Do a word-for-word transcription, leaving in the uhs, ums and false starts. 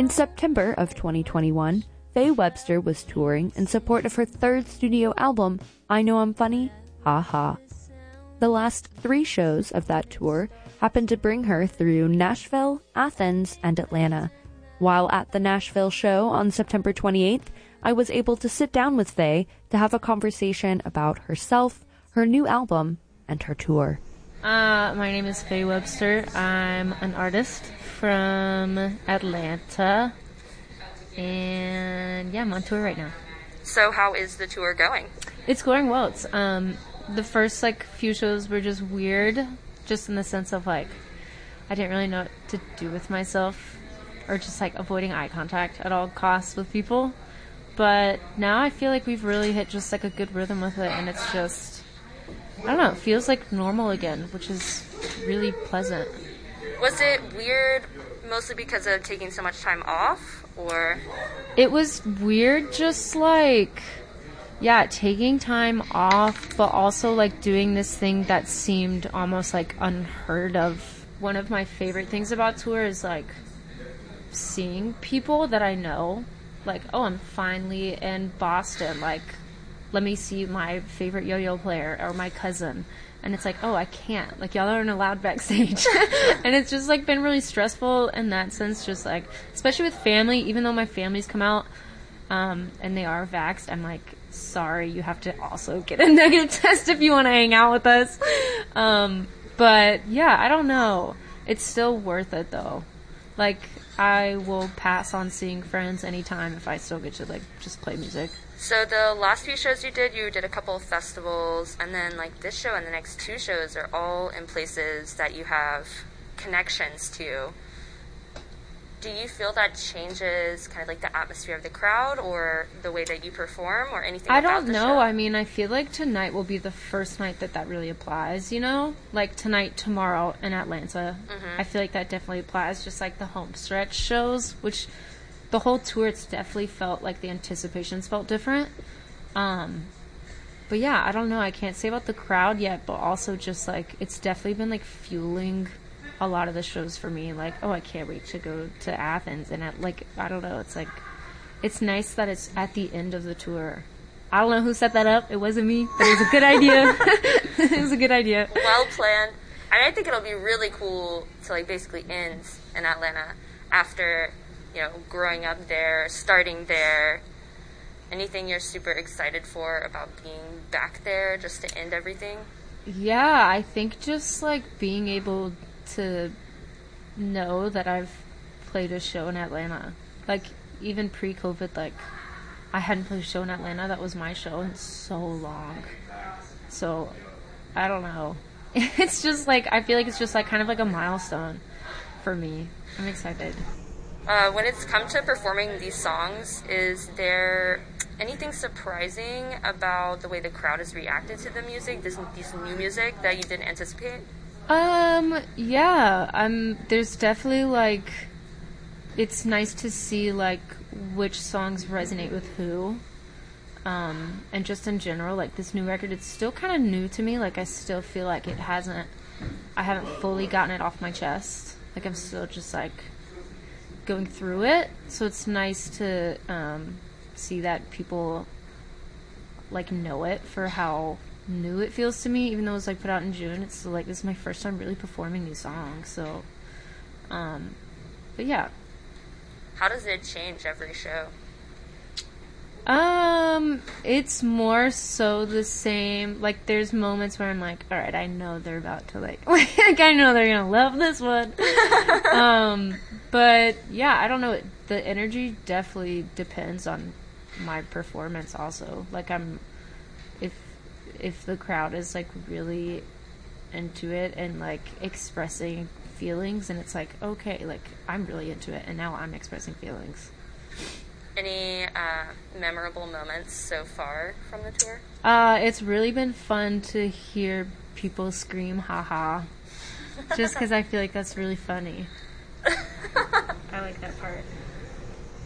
In September of twenty twenty-one, Faye Webster was touring in support of her third studio album, I Know I'm Funny, Ha Ha. The last three shows of that tour happened to bring her through Nashville, Athens, and Atlanta. While at the Nashville show on September twenty-eighth, I was able to sit down with Faye to have a conversation about herself, her new album, and her tour. Uh, my name is Faye Webster. I'm an artist from Atlanta. And yeah, I'm on tour right now. So how is the tour going? It's going well. It's, um, the first like few shows were just weird, just in the sense of like, I didn't really know what to do with myself, or just like avoiding eye contact at all costs with people. But now I feel like we've really hit just like a good rhythm with it, and it's just, I don't know, it feels like normal again, which is really pleasant. Was it weird mostly because of taking so much time off, or? It was weird just like, yeah, taking time off, but also like doing this thing that seemed almost like unheard of. One of my favorite things about tour is like seeing people that I know. Like, oh, I'm finally in Boston, like, let me see my favorite yo-yo player or my cousin. And it's like, oh, I can't. Like, y'all aren't allowed backstage. And it's just, like, been really stressful in that sense, just, like, especially with family, even though my family's come out, um, and they are vaxxed, I'm like, sorry, you have to also get a negative test if you want to hang out with us. Um, but, yeah, I don't know. It's still worth it, though. Like, I will pass on seeing friends anytime if I still get to, like, just play music. So the last few shows you did, you did a couple of festivals, and then like this show and the next two shows are all in places that you have connections to. Do you feel that changes kind of like the atmosphere of the crowd or the way that you perform or anything I about don't the know. show? I mean, I feel like tonight will be the first night that that really applies, you know? Like tonight, tomorrow in Atlanta. Mm-hmm. I feel like that definitely applies. Just like the home stretch shows, which the whole tour, it's definitely felt like the anticipations felt different. Um, but yeah, I don't know. I can't say about the crowd yet, but also just like it's definitely been like fueling a lot of the shows for me. Like, oh, I can't wait to go to Athens. And at, like, I don't know. It's like, it's nice that it's at the end of the tour. I don't know who set that up. It wasn't me, but it was a good idea. It was a good idea. Well planned. And I think it'll be really cool to like basically end in Atlanta after, you know, growing up there, starting there. Anything you're super excited for about being back there, just to end everything? Yeah, I think just like being able to know that I've played a show in Atlanta. Like, even pre-COVID, like, I hadn't played a show in Atlanta. That was my show in so long. So, I don't know. It's just like, I feel like it's just like kind of like a milestone for me. I'm excited. Uh, when it's come to performing these songs, is there anything surprising about the way the crowd has reacted to the music, this, this new music that you didn't anticipate? Um, yeah, um, there's definitely, like, it's nice to see, like, which songs resonate with who, um, and just in general, like, this new record, it's still kind of new to me, like, I still feel like it hasn't, I haven't fully gotten it off my chest, like, I'm still just, like, going through it, so it's nice to, um, see that people, like, know it for how new it feels to me, even though it was like put out in June. It's like this is my first time really performing these songs, so um but yeah. How does it change every show? Um it's more so the same. Like there's moments where I'm like, all right, I know they're about to like like I know they're gonna love this one. um but yeah, I don't know, the energy definitely depends on my performance also. Like I'm if if the crowd is like really into it and like expressing feelings, and it's like, okay, like I'm really into it and now I'm expressing feelings. Any uh, memorable moments so far from the tour? Uh, it's really been fun to hear people scream haha, just because I feel like that's really funny. I like that part.